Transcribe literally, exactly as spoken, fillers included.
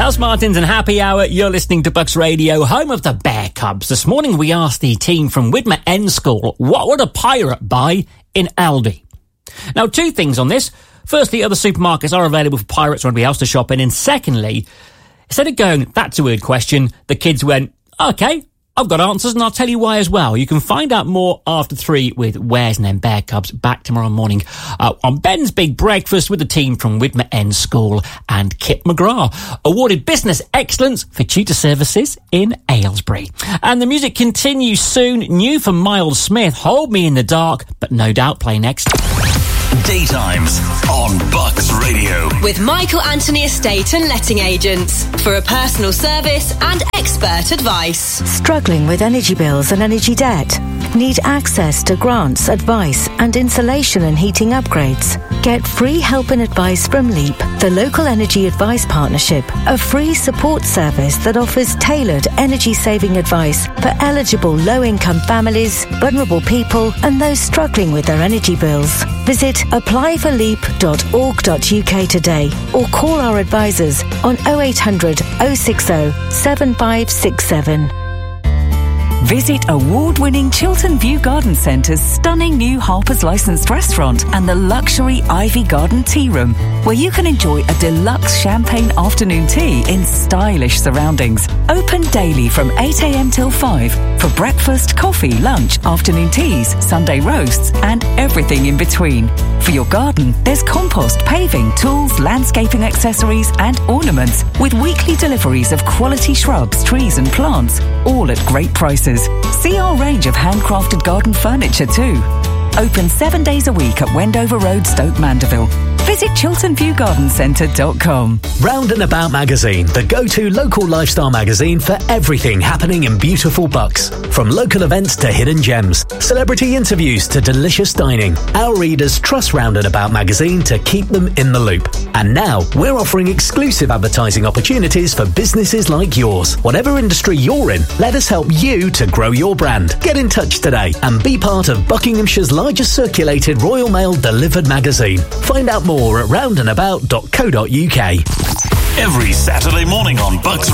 House Martins and Happy Hour. You're listening to Bucks Radio, home of the Bear Cubs. This morning we asked the team from Widmer End School, what would a pirate buy in Aldi? Now, two things on this. Firstly, other supermarkets are available for pirates or anybody else to shop in. And secondly, instead of going, that's a weird question, the kids went, okay, I've got answers and I'll tell you why as well. You can find out more after three with Where's and then Bear Cubs back tomorrow morning uh, on Ben's Big Breakfast with the team from Widmer End School and Kip McGrath, awarded Business Excellence for tutor services in Aylesbury. And the music continues soon. New from Miles Smith, Hold Me in the Dark, but no doubt play next. Daytimes on Bucks Radio. With Michael Anthony Estate and Letting Agents for a personal service and expert advice. Struggling with energy bills and energy debt? Need access to grants, advice and insulation and heating upgrades? Get free help and advice from LEAP, the Local Energy Advice Partnership, a free support service that offers tailored energy-saving advice for eligible low-income families, vulnerable people and those struggling with their energy bills. Visit apply for leap dot org dot U K today or call our advisors on oh eight hundred, oh six oh, seven five six seven. Visit award-winning Chiltern View Garden Centre's stunning new Harper's licensed restaurant and the luxury Ivy Garden Tea Room, where you can enjoy a deluxe champagne afternoon tea in stylish surroundings. Open daily from eight a.m. till five for breakfast, coffee, lunch, afternoon teas, Sunday roasts and everything in between. For your garden, there's compost, paving, tools, landscaping accessories and ornaments with weekly deliveries of quality shrubs, trees and plants, all at great prices. See our range of handcrafted garden furniture too. Open seven days a week at Wendover Road, Stoke Mandeville. Visit chiltern view garden centre dot com. Round and About Magazine, the go-to local lifestyle magazine for everything happening in beautiful Bucks. From local events to hidden gems, celebrity interviews to delicious dining, our readers trust Round and About Magazine to keep them in the loop. And now, we're offering exclusive advertising opportunities for businesses like yours. Whatever industry you're in, let us help you to grow your brand. Get in touch today and be part of Buckinghamshire's largest circulated Royal Mail delivered magazine. Find out more at round and about dot co dot U K. Every Saturday morning on Bucks